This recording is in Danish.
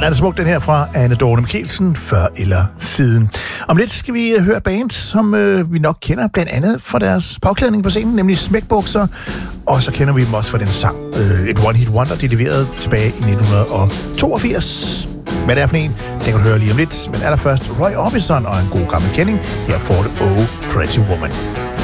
den er smukt, den her fra Anne Dorte Mikkelsen, før eller siden. Om lidt skal vi høre et band, som vi nok kender, blandt andet fra deres påklædning på scenen, nemlig Smækbukser. Og så kender vi dem også fra den sang, et One Hit Wonder, de leverede tilbage i 1982. Hvad det er for en, det kan du høre lige om lidt. Men allerførst Roy Orbison og en god gammel kending. Her får det Oh Pretty Woman.